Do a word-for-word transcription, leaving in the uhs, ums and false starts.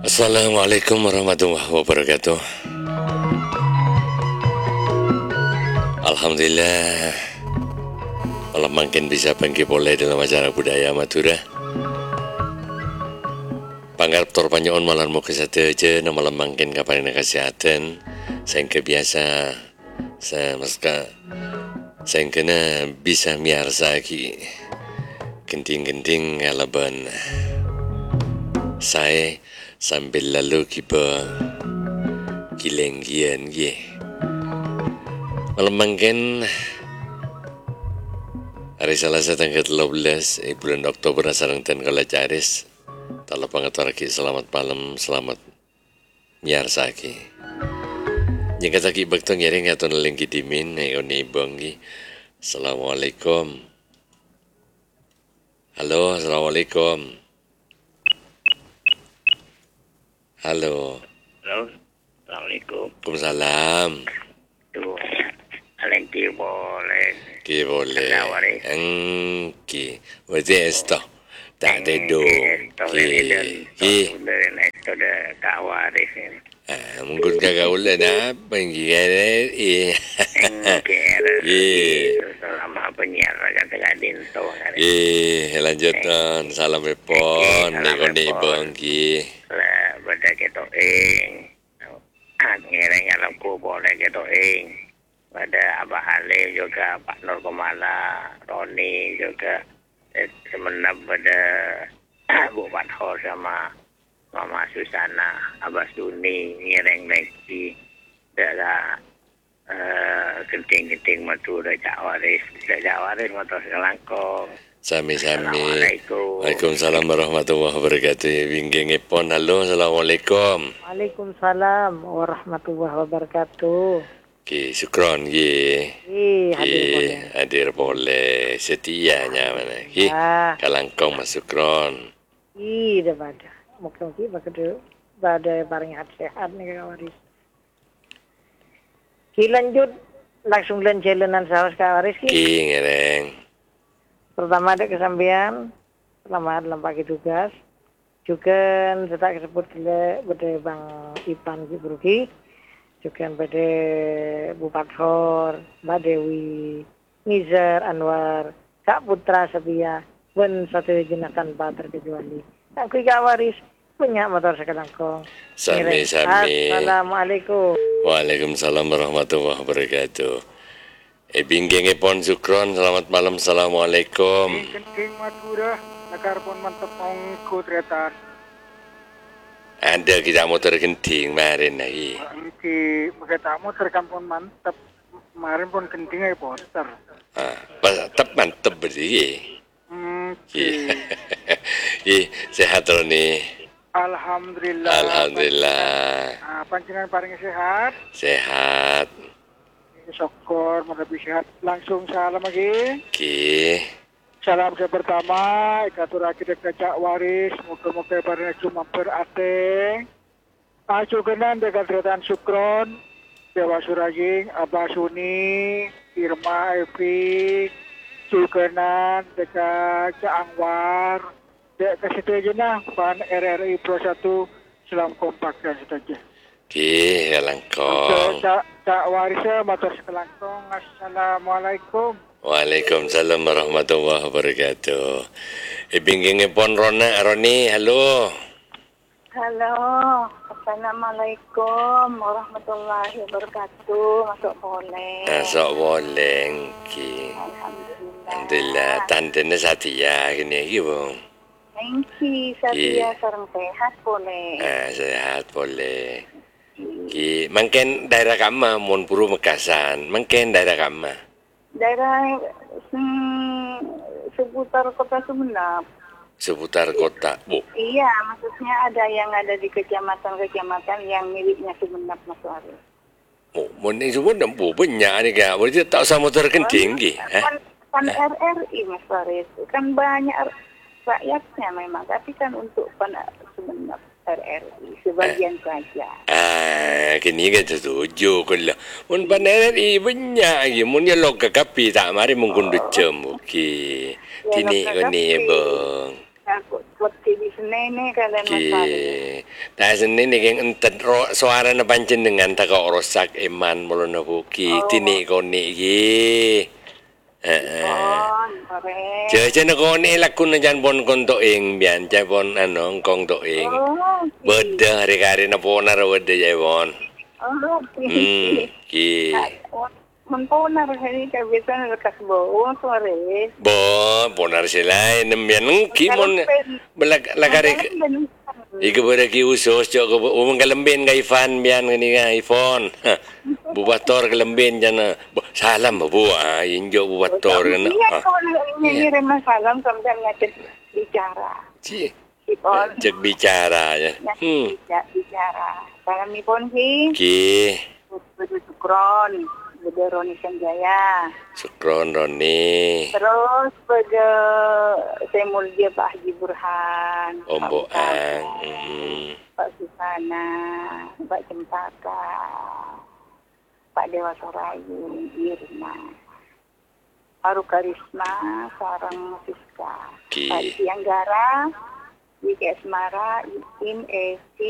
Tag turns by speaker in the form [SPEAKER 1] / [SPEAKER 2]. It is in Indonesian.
[SPEAKER 1] Assalamualaikum warahmatullahi wabarakatuh. Alhamdulillah, malam makin bisa bangkit boleh dalam acara budaya Madura. Pangarep tor panyoon malam mau kesateje na malam makin kapan kesehatan. Saya kebiasa saya meska saya kena bisa miarsa ki genting-genting ngalaban. Saya sambil lalu kiba kilenggian ye. Malam makin hari Selasa tanggal delapan belas eh, bulan Oktober sareng ten kala caris. Tala pangaturaki selamat malam, selamat miarsaki. Jika taki bakto ngiring atau nelingki dimin ayo nibongi. Assalamualaikum. Halo, assalamualaikum. Halo.
[SPEAKER 2] Halo, assalamualaikum.
[SPEAKER 1] Waalaikumsalam.
[SPEAKER 2] Tuh, alengki boleh.
[SPEAKER 1] Ki boleh.
[SPEAKER 2] Nawari.
[SPEAKER 1] Engki. Berarti esto. Tak ada do. Ki. Ki.
[SPEAKER 2] Dari itu ada kawaris ini.
[SPEAKER 1] Ah, mungkin kagak ulah apa yang kira eh.
[SPEAKER 2] Ki. Selama penyiar kata dinto.
[SPEAKER 1] Ki, lanjutan salam repon nek ibang ki.
[SPEAKER 2] Lah, pada kita ing. Ngereng alamku boleh kita ing. Pada Abah Ale juga, Pak Nur Kemala, Roni juga. Semenap pada Bu Fathol sama Mama Susana, Abah Suni, Ngereng lagi. Dalam uh, genting-genting Madura Cak Waris, Cak Waris motor selangkong.
[SPEAKER 1] Sami-sami. Waalaikumsalam warahmatullahi wabarakatuh. Winggengipun halo, assalamualaikum.
[SPEAKER 3] Waalaikumsalam warahmatullahi wabarakatuh.
[SPEAKER 1] Ki, syukron ki.
[SPEAKER 3] Ki,
[SPEAKER 1] Ki, hadir boleh setianya mana ki.
[SPEAKER 3] Ya.
[SPEAKER 1] Kalangkong mas syukron.
[SPEAKER 3] Ki, dah pada. Mungkin ki bakal pada barang sehat nih kawaris. Ki lanjut langsung lan jalanan sawas kawaris ki.
[SPEAKER 1] Ki ngereng.
[SPEAKER 3] Pertama ada kesambian, selamat dalam pagi tugas. Juga tetap disebut pada Bang Ipan Gibruki. Juga pada Bupati Hor, Mbak Dewi, Nizar Anwar, Kak Putra Sabia, dan satu jenis tanpa terkecuali. Aku Kak Waris punya motor sekelangkong.
[SPEAKER 1] Sami-sami.
[SPEAKER 3] Assalamualaikum.
[SPEAKER 1] Waalaikumsalam warahmatullahi wabarakatuh. Eh binggengipun syukron, selamat malam, assalamualaikum.
[SPEAKER 4] Genting Madura, nakar pun mantep ongko tretan.
[SPEAKER 1] Ada kita motor genting kemarin lagi.
[SPEAKER 4] Di makatamu terkampun mantep, kemarin pun genting ay poster.
[SPEAKER 1] Ah, mantep mantep berarti.
[SPEAKER 4] Hmm,
[SPEAKER 1] Ih, sehat Roni.
[SPEAKER 4] Alhamdulillah.
[SPEAKER 1] Alhamdulillah.
[SPEAKER 4] Ah, panjenengan paling sehat.
[SPEAKER 1] Sehat.
[SPEAKER 4] Syukur, lebih sehat. Langsung salam lagi.
[SPEAKER 1] Ki.
[SPEAKER 4] Salam ke pertama, ikaturaki dekat Cak Waris, muka-muka pada cuma berate. Acu kenan dekat tretan Sukron, Dewa Surajing, Abah Suni, Irma Evi, Cukenan dekat Cak Angwar, dekat situ aja nah, Pan R R I Pro satu, selam kompak dan situ aja.
[SPEAKER 1] Ki, kalangkong.
[SPEAKER 4] Cak, Cak Warisnya, motor sekelangkong, Assalamualaikum.
[SPEAKER 1] Waalaikumsalam warahmatullahi wabarakatuh. Ibinggingipun Rona, Roni, halo.
[SPEAKER 5] Halo, Assalamualaikum warahmatullahi wabarakatuh. Masuk boleh.
[SPEAKER 1] Masuk boleh, Ki.
[SPEAKER 5] Alhamdulillah.
[SPEAKER 1] Alhamdulillah, tantenya Satya gini, iki bang.
[SPEAKER 5] Thank you, Satya sareng sehat boleh.
[SPEAKER 1] Ah, sehat boleh. Ki, mungkin daerah kamu, Mon Puru Mekasan, mungkin daerah kamu.
[SPEAKER 5] Daerah hmm, seputar kota Sumenep.
[SPEAKER 1] Seputar kota, Bu.
[SPEAKER 5] Iya, maksudnya ada yang ada di kecamatan-kecamatan yang miliknya Sumenep, Mas Waris.
[SPEAKER 1] Oh, Mon ini semua Bu banyak nih kak. Berarti tak sama terkenting, Ki.
[SPEAKER 5] Kan, kan R R I, Mas Waris. Kan banyak rakyatnya memang, tapi kan untuk pan Sumenep. R R I sebagian eh. saja.
[SPEAKER 1] Ah, kini kan setuju kalau mun pan R R I banyak lagi. Mun ya log kapi tak mari mungkin ducem okey. Kini kini bang.
[SPEAKER 5] Aku buat T V Senin ni kalian
[SPEAKER 1] okay.
[SPEAKER 5] masak.
[SPEAKER 1] Nah, sini nih yang entet ro suara na pancen dengan taka orosak eman mulu na kuki
[SPEAKER 5] Oh.
[SPEAKER 1] tini koni ki. Heeh.
[SPEAKER 5] Oh, korek.
[SPEAKER 1] Jaja na koni laku na jan pon kon to ing bian ja pon ano kong to ing.
[SPEAKER 5] Oh,
[SPEAKER 1] Beda hari-hari na ponar beda ja pon.
[SPEAKER 5] oh,
[SPEAKER 1] Hmm, ki.
[SPEAKER 5] Mempunar hari kebiasaan lekas bau sore.
[SPEAKER 1] Bo, ponar sila nembian ki mon belag lagari. Ika pada ki usus cok ko umang kalembin ka Ivan bian ngani nga iPhone. Bubator kalembin jana. Salam bu ah injo bubator kana.
[SPEAKER 5] Iya, kalau ngirim salam sampai ngajak bicara.
[SPEAKER 1] Ci.
[SPEAKER 5] Ipon.
[SPEAKER 1] Cek bicara ya. Hmm.
[SPEAKER 5] Bicara. Salam ipon ki.
[SPEAKER 1] Ki.
[SPEAKER 5] Budi Sukron, Budi Roni Sanjaya.
[SPEAKER 1] Sukron Roni.
[SPEAKER 5] Terus pada saya mulia Pak Haji Burhan.
[SPEAKER 1] Om
[SPEAKER 5] Pak
[SPEAKER 1] Boang.
[SPEAKER 5] Usana,
[SPEAKER 1] Hmm.
[SPEAKER 5] Pak Susana, Pak Cempaka, Pak Dewa Sorayu, Irma, Paru Karisma, Sarang Siska,
[SPEAKER 1] Ki.
[SPEAKER 5] Pak Isi Anggara, Wiki Asmara, Im Esi,